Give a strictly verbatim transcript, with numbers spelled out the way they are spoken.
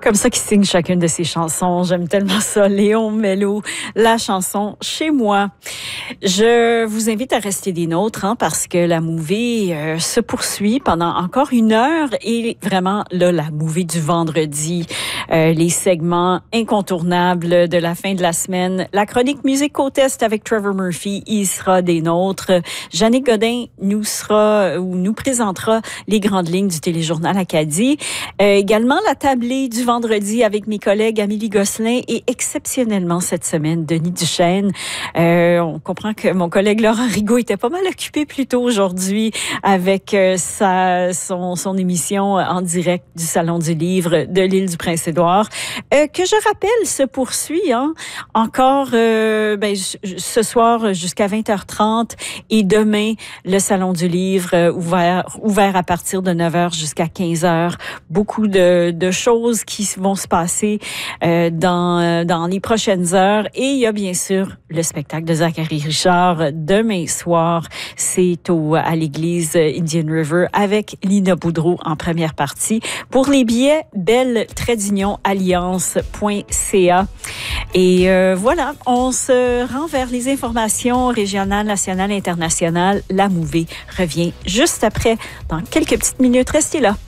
comme ça qu'il signe chacune de ses chansons. J'aime tellement ça. Léon Mello, la chanson Chez moi. Je vous invite à rester des nôtres hein, parce que la movie euh, se poursuit pendant encore une heure et vraiment là, la movie du vendredi, euh, les segments incontournables de la fin de la semaine. La chronique musique au test avec Trevor Murphy, il sera des nôtres. Jannick Godin nous sera ou nous présentera les grandes lignes du téléjournal Acadie. Euh, également la tablée du vendredi avec mes collègues Amélie Gosselin et exceptionnellement cette semaine Denis Duchesne. Euh, on comprend que mon collègue Laurent Rigaud était pas mal occupé plus tôt aujourd'hui avec euh, sa, son, son émission en direct du Salon du Livre de l'île du Prince-Édouard, euh, que je rappelle se poursuit hein, encore euh, ben, ce soir jusqu'à vingt heures trente et demain le Salon du Livre euh, ouvert, ouvert à partir de neuf heures jusqu'à quinze heures. Beaucoup de, de choses qui vont se passer euh, dans, dans les prochaines heures. Et il y a bien sûr le spectacle de Zachary Richard demain soir. C'est au, à l'église Indian River avec Lina Boudreau en première partie. Pour les billets, belle trait d'union alliance point c a. Et euh, voilà, on se rend vers les informations régionales, nationales, internationales. La Mouvée revient juste après, dans quelques petites minutes. Restez là.